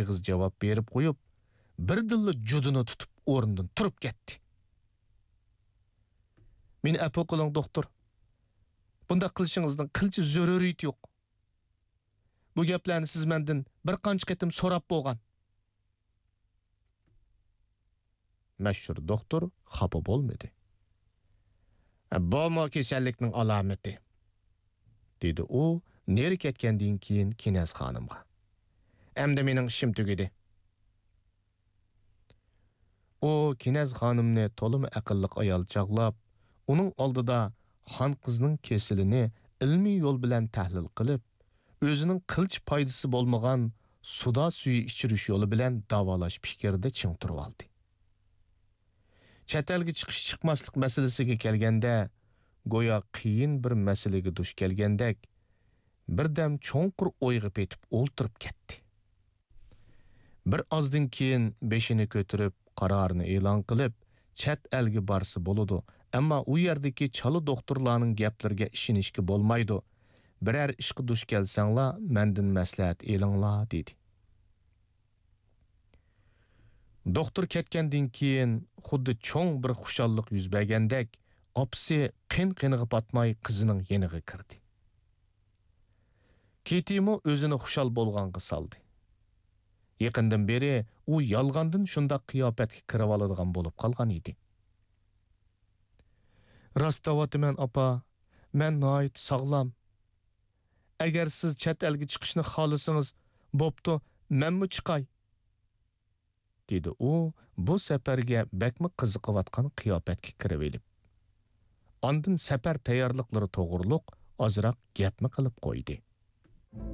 eğiz cevap berip koyup, birdilla judunu tutup orundan turup ketdi. Meni apo qiling doktor. Bunda qilishingizning qilchi zaruriyati yo'q. Bu gaplarni siz mendan bir qancha qatim so'rab bo'lgan. Mashhur doktor xafa bo'lmadi. Bu mo kasallikning alomati, dedi u neri ketgandan keyin Kinaz xonimga. Endi mening ishim tugadi. O Kinaz xonimni to'limi aqlliq ayol chaqlab, uning oldida xon qizning kesilini ilmiy yo'l bilan tahlil qilib, o'zining qilch foydasi bo'lmagan suda suyi ichirish yo'li bilan davolash fikrida ching turib oldi. Chet elga chiqish chiqmaslik masalasiga kelganda, go'yo qiyin bir masalaga duch kelgandek, birdam cho'nqur o'yga petib o'ltirib ketdi. Bir ozdan keyin beshini ko'tarib, qarorini e'lon qilib, chet elga borsa bo'ladi, ammo u yerdagi chala doktorlarning gaplariga ishonishga bo'lmaydi. Birer ishga duch kelsanglar, mendan maslahat elinglar, dedi. Doktor ketgandan keyin xuddi cho'ng bir xushallik yuz bergandek, opsi qin-qiniga patmay qizining yeniga kirdi. Ketimo o'zini xushal bo'lganga soldi. Yaqindan beri u yolg'ondan shunda qiyofatga kirib oladigan bo'lib qolgan edi. Rastavotiman opa, men noit sog'lom. Agar siz chet elga chiqishni xohlasangiz, bo'pti, menmi chiqay? dedi u bu safarga bakmi qiziqayotgan qiyofatga kirib elib. Ondan safar tayyorliqlari to'g'riliq ozroq gapmi qilib qo'ydi.